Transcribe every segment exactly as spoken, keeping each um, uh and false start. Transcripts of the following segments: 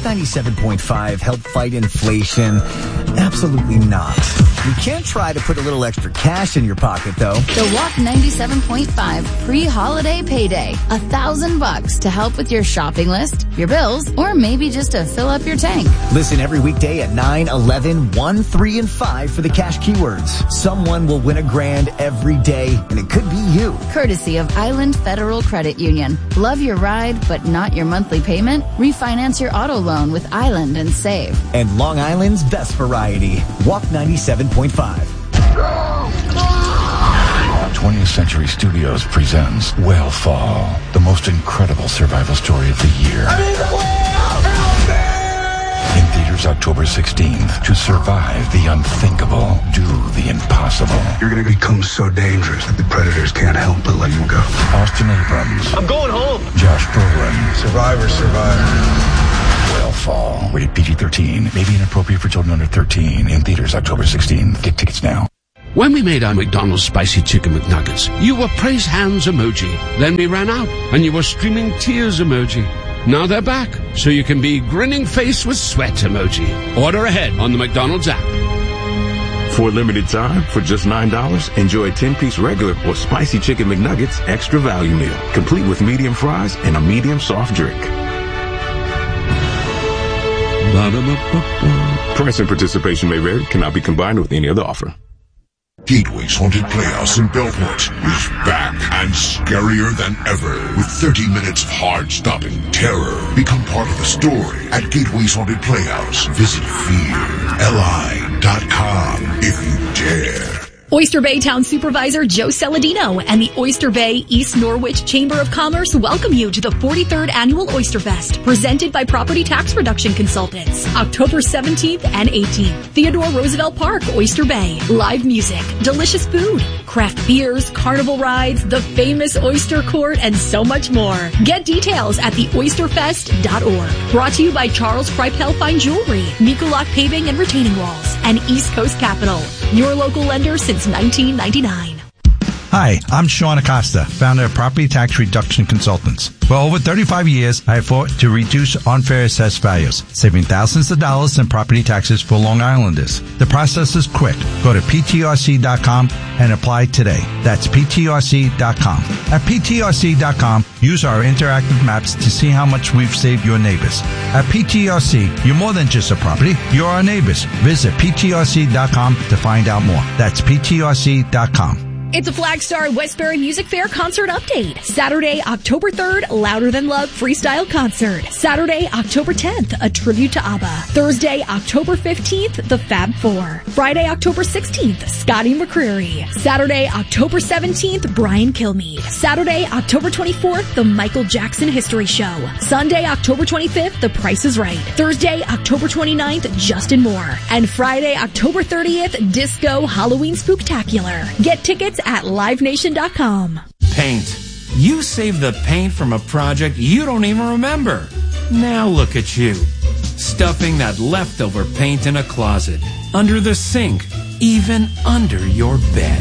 ninety-seven point five help fight inflation? Absolutely not. We can try to put a little extra cash in your pocket, though. The Walk ninety-seven point five pre-holiday payday. A thousand bucks to help with your shopping list, your bills, or maybe just to fill up your tank. Listen every weekday at nine, eleven, one, three, and five for the cash keywords. Someone will win a grand every day, and it could be you. Courtesy of Island Federal Credit Union. Love your ride, but not your monthly payment? Refinance your auto loan with Island and save. And Long Island's best variety. Walk ninety-seven point five. twentieth Century Studios presents Whale-Fall, the most incredible survival story of the year. I need the whale! Help me! In theaters October sixteenth. To survive the unthinkable, do the impossible. You're going to become so dangerous that the predators can't help but let you go. Austin Abrams. I'm going home. Josh Brolin. Survivor, survivor. Whale-Fall. Rated P G thirteen. May be inappropriate for children under thirteen. In theaters October sixteenth. Get tickets now. When we made our McDonald's Spicy Chicken McNuggets, you were praise hands emoji. Then we ran out, and you were streaming tears emoji. Now they're back, so you can be grinning face with sweat emoji. Order ahead on the McDonald's app. For a limited time, for just nine dollars, enjoy a ten-piece regular or Spicy Chicken McNuggets extra value meal, complete with medium fries and a medium soft drink. Price and participation may vary, cannot be combined with any other offer. Gateway's Haunted Playhouse in Belport is back and scarier than ever with thirty minutes of hard-stopping terror. Become part of the story at Gateway's Haunted Playhouse. Visit fear L I dot com if you dare. Oyster Bay Town Supervisor Joe Saladino and the Oyster Bay East Norwich Chamber of Commerce welcome you to the forty-third Annual Oyster Fest, presented by Property Tax Reduction Consultants, October seventeenth and eighteenth. Theodore Roosevelt Park, Oyster Bay. Live music, delicious food, craft beers, carnival rides, the famous Oyster Court, and so much more. Get details at the oyster fest dot org. Brought to you by Charles Kripel Fine Jewelry, Nicolak Paving and Retaining Walls, and East Coast Capital, your local lender since nineteen ninety-nine. Hi, I'm Sean Acosta, founder of Property Tax Reduction Consultants. For over thirty-five years, I have fought to reduce unfair assessed values, saving thousands of dollars in property taxes for Long Islanders. The process is quick. Go to P T R C dot com and apply today. That's P T R C dot com. At P T R C dot com, use our interactive maps to see how much we've saved your neighbors. At P T R C, you're more than just a property, you're our neighbors. Visit P T R C dot com to find out more. That's P T R C dot com. It's a Flagstar Westbury Music Fair concert update. Saturday, October third, Louder Than Love Freestyle Concert. Saturday, October tenth, a tribute to ABBA. Thursday, October fifteenth, the Fab Four. Friday, October sixteenth, Scotty McCreery. Saturday, October seventeenth, Brian Kilmeade. Saturday, October twenty-fourth, the Michael Jackson History Show. Sunday, October twenty-fifth, The Price is Right. Thursday, October twenty-ninth, Justin Moore. And Friday, October thirtieth, Disco Halloween Spooktacular. Get tickets at live nation dot com. Paint. You saved the paint from a project you don't even remember. Now look at you. Stuffing that leftover paint in a closet, under the sink, even under your bed.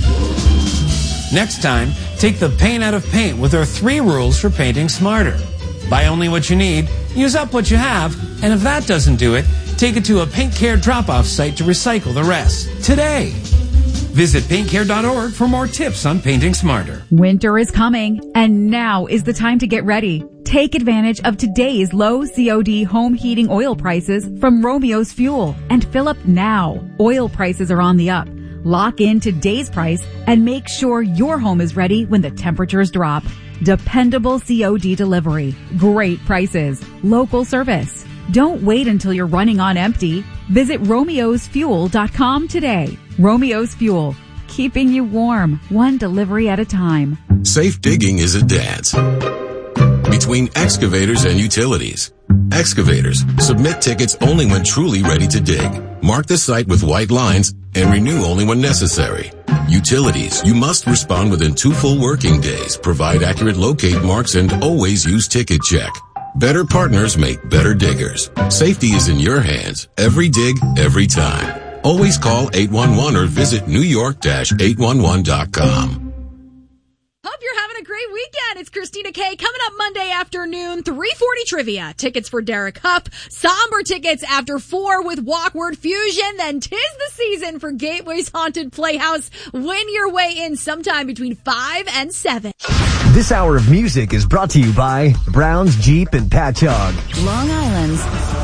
Next time, take the paint out of paint with our three rules for painting smarter. Buy only what you need, use up what you have, and if that doesn't do it, take it to a Paint Care drop-off site to recycle the rest. Today. Visit paint care dot org for more tips on painting smarter. Winter is coming, and now is the time to get ready. Take advantage of today's low C O D home heating oil prices from Romeo's Fuel and fill up now. Oil prices are on the up. Lock in today's price and make sure your home is ready when the temperatures drop. Dependable C O D delivery. Great prices. Local service. Don't wait until you're running on empty. Visit romeos fuel dot com today. Romeo's Fuel, keeping you warm, one delivery at a time. Safe digging is a dance between excavators and utilities. Excavators, submit tickets only when truly ready to dig. Mark the site with white lines and renew only when necessary. Utilities, you must respond within two full working days, provide accurate locate marks, and always use Ticket Check. Better partners make better diggers. Safety is in your hands. Every dig, every time. Always call eight one one or visit new york dash eight one one dot com. Hope you're having a great weekend. It's Christina K. Coming up Monday afternoon, three forty trivia. Tickets for Derek Hupp. Somber tickets after four with Walkward Fusion. Then 'tis the season for Gateway's Haunted Playhouse. Win your way in sometime between five and seven. This hour of music is brought to you by Brown's Jeep and Patchogue. Long Island's